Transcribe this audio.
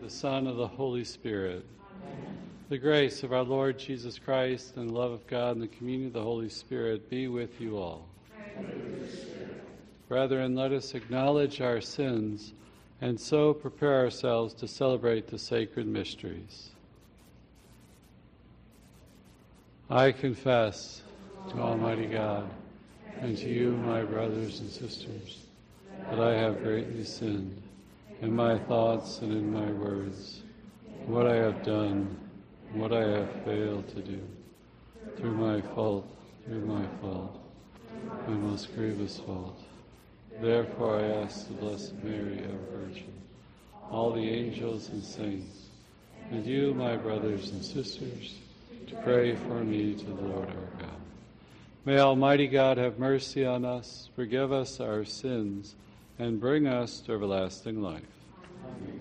the Son, of the Holy Spirit. Amen. The grace of our Lord Jesus Christ and the love of God and the communion of the Holy Spirit be with you all. Brethren, let us acknowledge our sins and so prepare ourselves to celebrate the sacred mysteries. I confess to Almighty God and to you, my brothers and sisters, that I have greatly sinned in my thoughts and in my words, what I have done, what I have failed to do, through my fault, my most grievous fault. Therefore I ask the Blessed Mary, our Virgin, all the angels and saints, and you, my brothers and sisters, to pray for me to the Lord our God. May Almighty God have mercy on us, forgive us our sins, and bring us to everlasting life. Amen.